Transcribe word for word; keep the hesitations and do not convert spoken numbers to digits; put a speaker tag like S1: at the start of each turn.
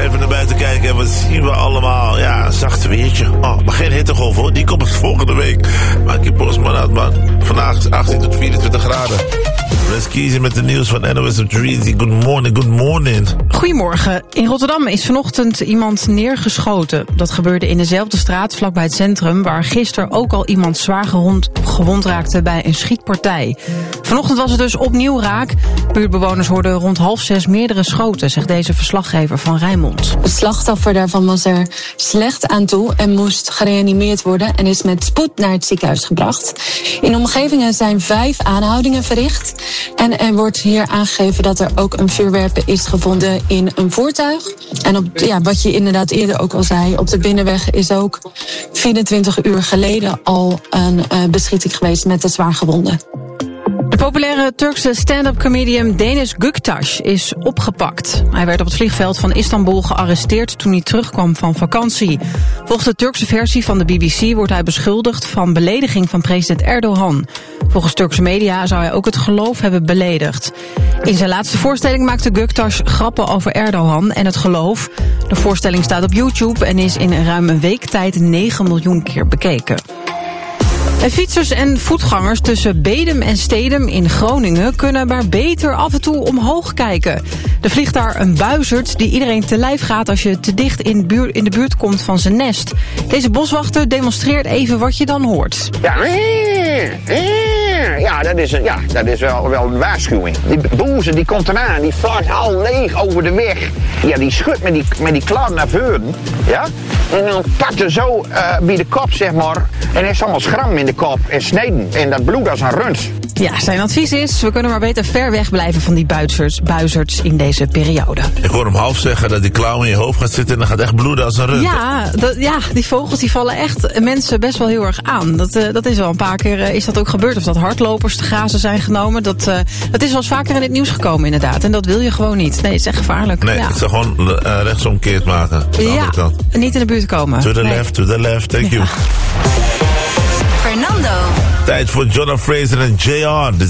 S1: even naar buiten kijken en wat zien we allemaal? Ja, een zacht weertje. Oh, maar geen hittegolf hoor, die komt volgende week. Maak je postman uit, man. Vandaag is achttien tot vierentwintig graden. Let's kiezen met de nieuws van N O S op Treasy. Good morning, good morning.
S2: Goedemorgen. In Rotterdam is vanochtend iemand neergeschoten. Dat gebeurde in dezelfde straat vlakbij het centrum, waar gisteren ook al iemand zwaar gewond, gewond raakte bij een schietpartij. Vanochtend was het dus opnieuw raak. Buurtbewoners hoorden rond half zes meerdere schoten, zegt deze verslaggever van Rijnmond.
S3: Het slachtoffer daarvan was er slecht aan toe en moest gereanimeerd worden en is met spoed naar het ziekenhuis gebracht. In omgevingen zijn vijf aanhoudingen verricht. En er wordt hier aangegeven dat er ook een vuurwerpen is gevonden in een voertuig. En op, ja, wat je inderdaad eerder ook al zei, op de binnenweg is ook vierentwintig uur geleden al een uh, beschieting geweest met de zwaargewonden.
S2: De populaire Turkse stand-up comedian Deniz Göktaş is opgepakt. Hij werd op het vliegveld van Istanbul gearresteerd toen hij terugkwam van vakantie. Volgens de Turkse versie van de B B C wordt hij beschuldigd van belediging van president Erdogan. Volgens Turkse media zou hij ook het geloof hebben beledigd. In zijn laatste voorstelling maakte Göktaş grappen over Erdogan en het geloof. De voorstelling staat op YouTube en is in ruim een week tijd negen miljoen keer bekeken. En fietsers en voetgangers tussen Bedum en Stedum in Groningen kunnen maar beter af en toe omhoog kijken. Er vliegt daar een buizerd die iedereen te lijf gaat als je te dicht in, buur, in de buurt komt van zijn nest. Deze boswachter demonstreert even wat je dan hoort.
S4: Ja, ja dat is, ja, dat is wel, wel een waarschuwing. Die boze die komt eraan, die vaart al leeg over de weg. Ja, die schudt met die, met die klauw naar voren. Ja? En dan pakt er zo uh, bij de kop, zeg maar. En heeft allemaal schram in de kop en sneden. En dat bloed als een runs.
S2: Ja, zijn advies is, we kunnen maar beter ver weg blijven van die buizerds, buizerds in deze periode.
S1: Ik hoor hem half zeggen dat die klauw in je hoofd gaat zitten en dan gaat echt bloeden als een rund.
S2: Ja, dat, ja, die vogels die vallen echt mensen best wel heel erg aan. Dat, uh, dat is wel een paar keer uh, is dat ook gebeurd. Of dat hardlopers te grazen zijn genomen. Dat, uh, dat is wel eens vaker in het nieuws gekomen inderdaad. En dat wil je gewoon niet. Nee, het is echt gevaarlijk.
S1: Nee,
S2: ja.
S1: ik zou gewoon uh, rechtsomkeerd maken.
S2: Ja, niet in de buurt komen.
S1: To the
S2: nee.
S1: left, to the left. Thank you.
S5: Fernando.
S1: Tijd voor Jonah Fraser en J R.